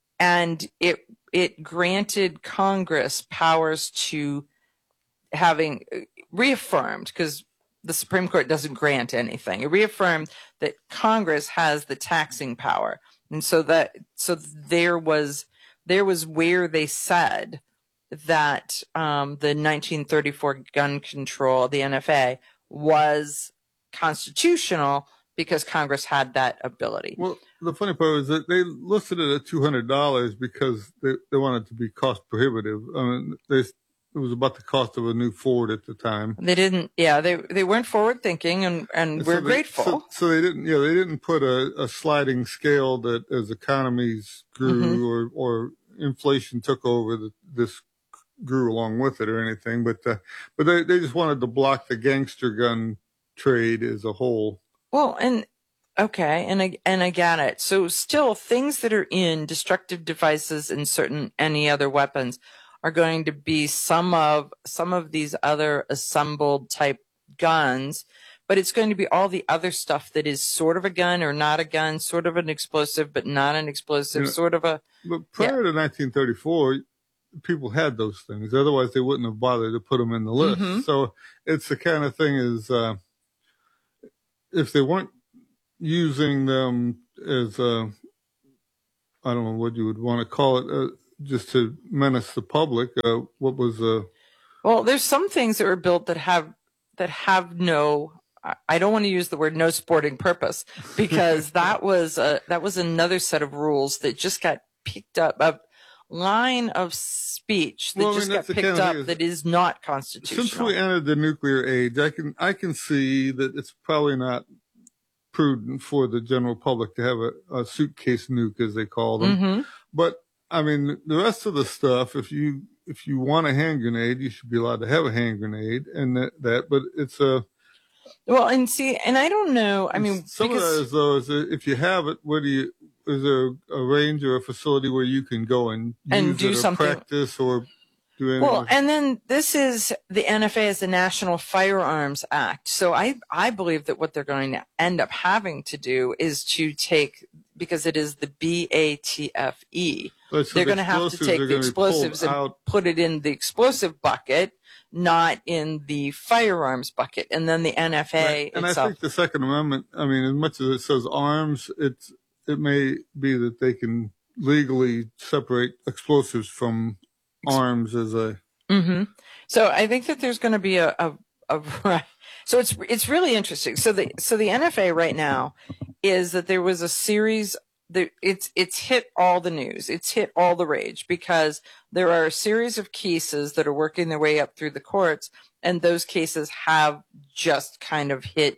And it, it granted Congress powers to having reaffirmed, because the Supreme Court doesn't grant anything. It reaffirmed that Congress has the taxing power. And so that, so there was, there was where they said that, um, the nineteen thirty-four gun control, the N F A, was constitutional because Congress had that ability. Well, the funny part is that they listed it at two hundred dollars because they, they wanted it to be cost prohibitive. I mean, they, it was about the cost of a new Ford at the time. They didn't, yeah, they they weren't forward thinking, and, and, and we're so they, grateful. So, so they didn't, yeah, they didn't put a, a sliding scale that as economies grew mm-hmm. or, or inflation took over, that this grew along with it or anything. But, uh, but they, they just wanted to block the gangster gun trade as a whole. Well, and okay, and I and I get it. So still, things that are in destructive devices and certain any other weapons are going to be some of some of these other assembled type guns, but it's going to be all the other stuff that is sort of a gun or not a gun, sort of an explosive but not an explosive, you know, sort of a. But prior yeah. to nineteen thirty-four, people had those things. Otherwise, they wouldn't have bothered to put them in the list. Mm-hmm. So it's the kind of thing is. Uh, If they weren't using them as, uh, I don't know what you would want to call it, uh, just to menace the public, uh, what was, uh, well, there's some things that were built that have, that have no, I don't want to use the word no sporting purpose, because that was a, that was another set of rules that just got picked up, a line of speech that well, just I mean, got picked up is, that is not constitutional. Since we entered the nuclear age, I can, I can see that it's probably not prudent for the general public to have a, a suitcase nuke, as they call them. Mm-hmm. But I mean, the rest of the stuff, if you, if you want a hand grenade, you should be allowed to have a hand grenade and that, that but it's a, well, and see, and I don't know, I mean, some because, of that is though, is that if you have it, where do you, is there a range or a facility where you can go and, and use do it or something, practice or do anything? Well, and then this is the N F A is the National Firearms Act. So I, I believe that what they're going to end up having to do is to take, because it is the B A T F E, right, so they're the going to have to take the explosives and out. put it in the explosive bucket, not in the firearms bucket. And then the N F A right. And itself. I think the Second Amendment, I mean, as much as it says arms, it's, it may be that they can legally separate explosives from arms as a. Mm-hmm. So I think that there's going to be a, a, a, so it's, it's really interesting. So the, so the N F A right now is that there was a series that it's, it's hit all the news. It's hit all the rage because there are a series of cases that are working their way up through the courts. And those cases have just kind of hit,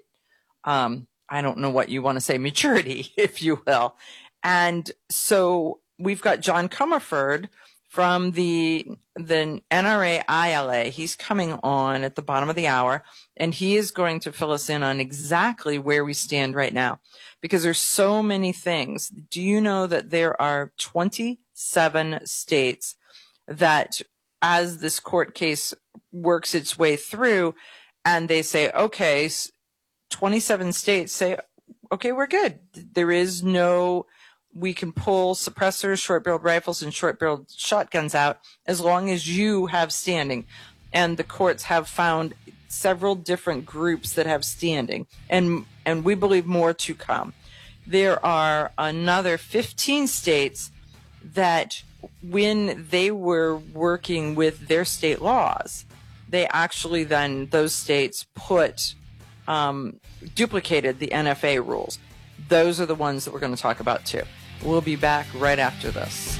um, I don't know what you want to say, maturity, if you will. And so we've got John Comerford from the, the N R A I L A. He's coming on at the bottom of the hour, and he is going to fill us in on exactly where we stand right now, because there's so many things. Do you know that there are twenty-seven states that, as this court case works its way through, and they say, okay, twenty-seven states say, okay, we're good. There is no, we can pull suppressors, short-barreled rifles, and short-barreled shotguns out as long as you have standing. And the courts have found several different groups that have standing, and and we believe more to come. There are another fifteen states that, when they were working with their state laws, they actually then, those states put Um, duplicated the N F A rules. Those are the ones that we're going to talk about too. We'll be back right after this.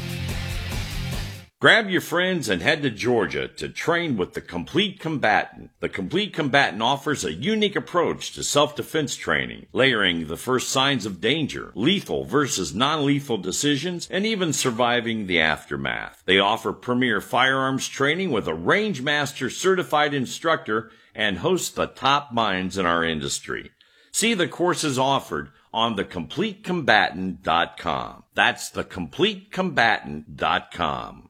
Grab your friends and head to Georgia to train with the Complete Combatant. The Complete Combatant offers a unique approach to self-defense training, layering the first signs of danger, lethal versus non-lethal decisions, and even surviving the aftermath. They offer premier firearms training with a Range Master certified instructor and host the top minds in our industry. See the courses offered on the complete combatant dot com. That's the complete combatant dot com.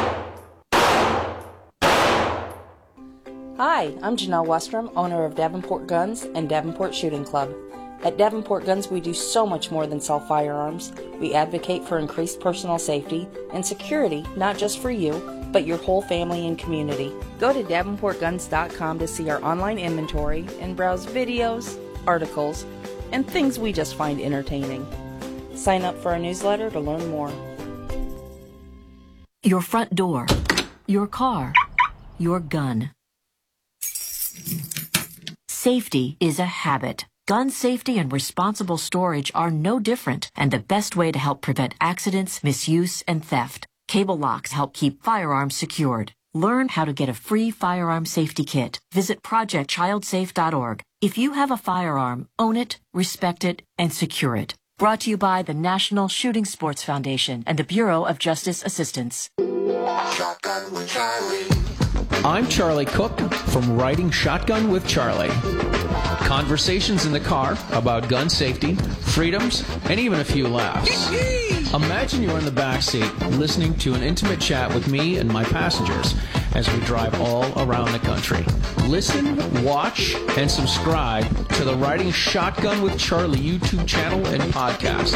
Hi, I'm Janelle Westrom, owner of Davenport Guns and Davenport Shooting Club. At Davenport Guns, we do so much more than sell firearms. We advocate for increased personal safety and security, not just for you, but your whole family and community. Go to davenport guns dot com to see our online inventory and browse videos, articles, and things we just find entertaining. Sign up for our newsletter to learn more. Your front door, your car, your gun. Safety is a habit. Gun safety and responsible storage are no different, and the best way to help prevent accidents, misuse, and theft. Cable locks help keep firearms secured. Learn how to get a free firearm safety kit. Visit project child safe dot org. If you have a firearm, own it, respect it, and secure it. Brought to you by the National Shooting Sports Foundation and the Bureau of Justice Assistance. Shotgun with Charlie. I'm Charlie Cook from Riding Shotgun with Charlie. Conversations in the car about gun safety, freedoms, and even a few laughs. Imagine you're in the back seat listening to an intimate chat with me and my passengers as we drive all around the country. Listen, watch, and subscribe to the Riding Shotgun with Charlie YouTube channel and podcast.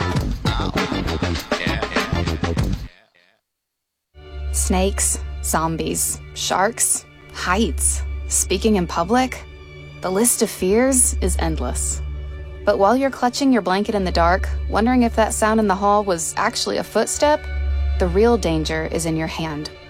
Snakes, zombies, sharks, heights, speaking in public. The list of fears is endless. But while you're clutching your blanket in the dark, wondering if that sound in the hall was actually a footstep, the real danger is in your hand.